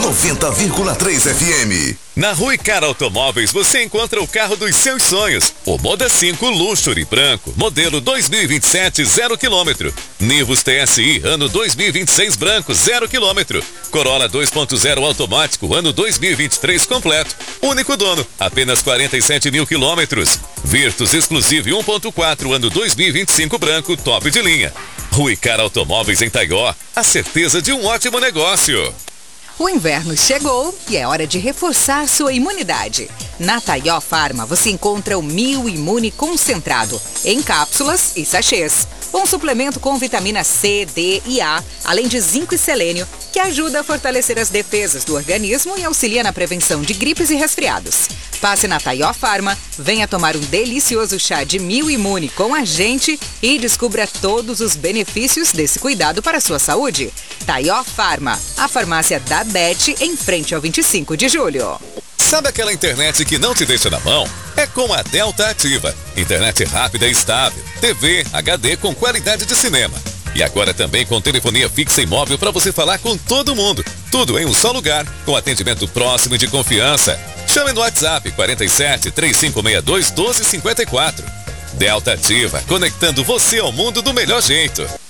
90,3 FM. Na Rui Cara Automóveis você encontra o carro dos seus sonhos. O Moda 5 Luxury branco, modelo 2027 0 km. Nivus TSI ano 2026 branco 0 km. Corolla 2.0 automático ano 2023 completo. Único dono, apenas 47 mil quilômetros. Virtus Exclusive 1.4 ano 2025 branco, top de linha. Rui Cara Automóveis em Taió, a certeza de um ótimo negócio. O inverno chegou e é hora de reforçar sua imunidade. Na Taió Farma você encontra o Mil Imune Concentrado, em cápsulas e sachês. Um suplemento com vitamina C, D e A, além de zinco e selênio, que ajuda a fortalecer as defesas do organismo e auxilia na prevenção de gripes e resfriados. Passe na Taió Farma, venha tomar um delicioso chá de Mil Imune com a gente e descubra todos os benefícios desse cuidado para a sua saúde. Taió Farma, a farmácia da Bet em frente ao 25 de julho. Sabe aquela internet que não te deixa na mão? É com a Delta Ativa. Internet rápida e estável. TV, HD com qualidade de cinema. E agora também com telefonia fixa e móvel para você falar com todo mundo. Tudo em um só lugar, com atendimento próximo e de confiança. Chame no WhatsApp 47 3562 1254. Delta Ativa, conectando você ao mundo do melhor jeito.